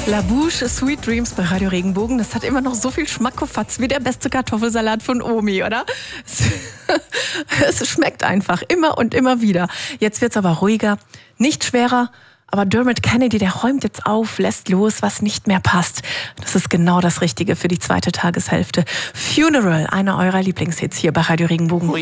La Bouche, Sweet Dreams bei Radio Regenbogen. Das hat immer noch so viel Schmackofatz wie der beste Kartoffelsalat von Omi, oder? Es schmeckt einfach immer und immer wieder. Jetzt wird's aber ruhiger, nicht schwerer. Aber Dermot Kennedy, der räumt jetzt auf, lässt los, was nicht mehr passt. Das ist genau das Richtige für die zweite Tageshälfte. Funeral, einer eurer Lieblingshits hier bei Radio Regenbogen.